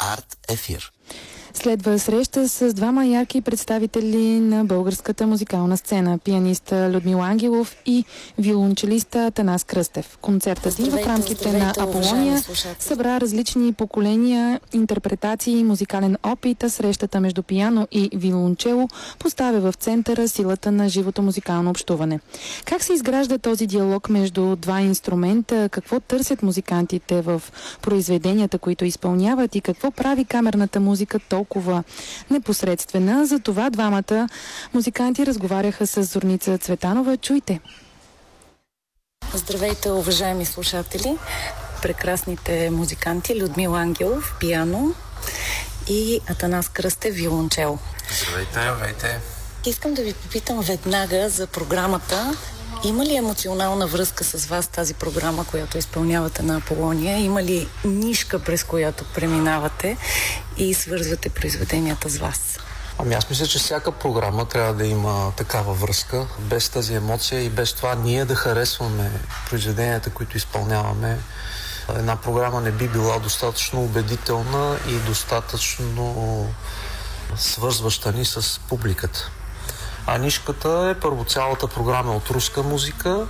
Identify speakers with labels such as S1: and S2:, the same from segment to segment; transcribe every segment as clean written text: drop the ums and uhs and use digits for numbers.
S1: Арт Ефир.
S2: Следва среща с двама ярки представители на българската музикална сцена. Пианиста Людмил Ангелов и виолончелиста Атанас Кръстев. Концертът им в рамките на Аполония събра различни поколения, интерпретации и музикален опит, а срещата между пиано и виолончело поставя в центъра силата на живото музикално общуване. Как се изгражда този диалог между два инструмента, какво търсят музикантите в произведенията, които изпълняват и какво прави камерната музика толкова непосредствена? За това двамата музиканти разговаряха с Зорница Цветанова. Чуйте!
S3: Здравейте, уважаеми слушатели! Прекрасните музиканти Людмил Ангелов, пиано, и Атанас Кръстев, виолончело.
S4: Здравейте!
S3: Искам да ви попитам веднага за програмата. Има ли емоционална връзка с вас тази програма, която изпълнявате на Аполония? Има ли нишка, през която преминавате и свързвате произведенията с вас?
S4: Аз мисля, че всяка програма трябва да има такава връзка. Без тази емоция и без това ние да харесваме произведенията, които изпълняваме, една програма не би била достатъчно убедителна и достатъчно свързваща ни с публиката. А нишката е първо, цялата програма от руска музика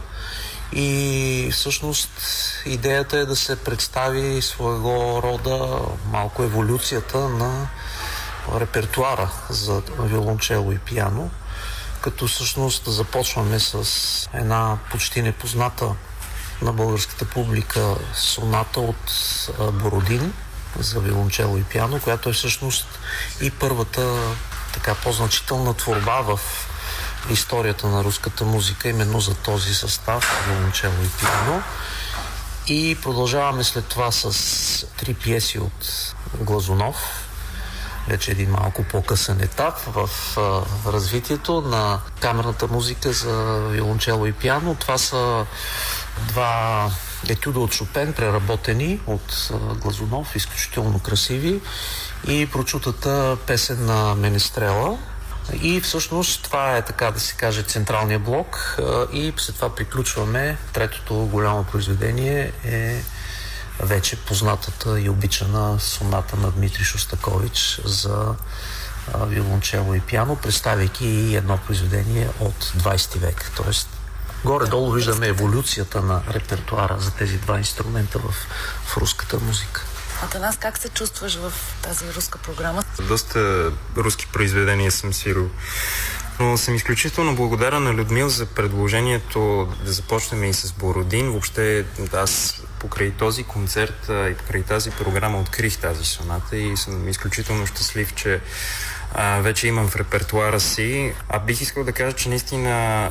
S4: и всъщност идеята е да се представи своего рода малко еволюцията на репертуара за виолончело и пиано, като всъщност започваме с една почти непозната на българската публика соната от Бородин за виолончело и пиано, която е всъщност и първата така по-значителна творба в историята на руската музика, именно за този състав, виолончело и пиано. И продължаваме след това с три пиеси от Глазунов, вече един малко по-късен етап в развитието на камерната музика за виолончело и пиано. Това са два етюда от Шопен, преработени от Глазунов, изключително красиви, и прочутата песен на Менестрела. И всъщност това е, така да се каже, централния блок, и след това приключваме. Третото голямо произведение е вече познатата и обичана соната на Дмитрий Шостакович за виолончело и пиано, представяйки и едно произведение от 20 век. Тоест, горе-долу виждаме еволюцията на репертуара за тези два инструмента в руската музика.
S3: Атанас, как се чувстваш в тази руска програма?
S5: Доста руски произведения съм свирил, но съм изключително благодарен на Людмил за предложението да започнем и с Бородин. Въобще аз покрай този концерт и покрай тази програма открих тази соната и съм изключително щастлив, че вече имам в репертуара си. Бих искал да кажа, че наистина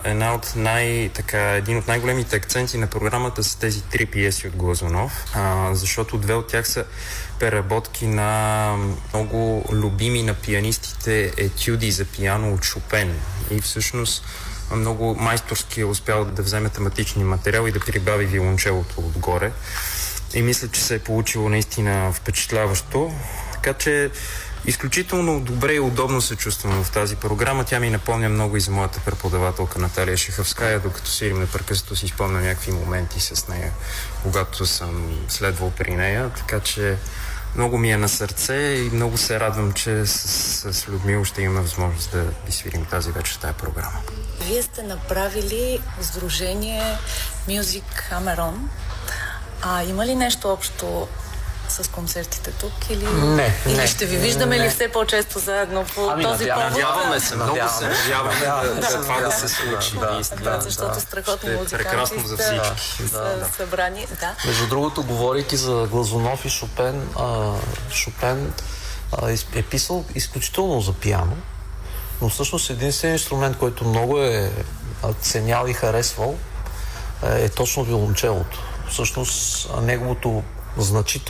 S5: един от най-големите акценти на програмата са тези три пиеси от Глазунов, защото две от тях са преработки на много любими на пианистите етюди за пиано от Шопен. И всъщност много майсторски е успял да вземе тематичния материал и да прибави виолончелото отгоре. И мисля, че се е получило наистина впечатляващо. Така че изключително добре и удобно се чувствам в тази програма. Тя ми напомня много и за моята преподавателка Наталия Шехавская, докато свирим непрекъснато си спомням някакви моменти с нея, когато съм следвал при нея. Така че много ми е на сърце и много се радвам, че с Людмил ще имаме възможност да свирим тази вечер тази програма.
S3: Вие сте направили сдружение Music Cameron. Има ли нещо общо с концертите тук? Или ще ви виждаме ли все по-често заедно по този повод?
S5: Надяваме се, много се надяваме това да се случи.
S3: Защото страхотни музиканти
S5: прекрасно за всички
S3: са събрани.
S4: Между другото, говорейки за Глазунов и Шопен, Шопен е писал изключително за пиано, но всъщност единствен инструмент, който много е ценял и харесвал, е точно виолончелото. Всъщност неговото значително